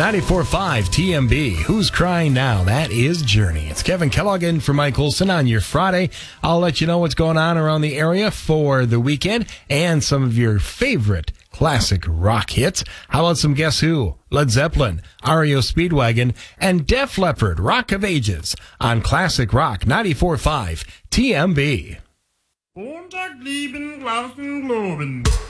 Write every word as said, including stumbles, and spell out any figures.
ninety-four point five T M B. Who's crying now? That is Journey. It's Kevin Kellogg in for Mike Olson on your Friday. I'll let you know what's going on around the area for the weekend and some of your favorite classic rock hits. How about some Guess Who, Led Zeppelin, R E O Speedwagon, and Def Leppard, Rock of Ages on Classic Rock ninety-four point five T M B. Montag lieben, Glauben, Globen.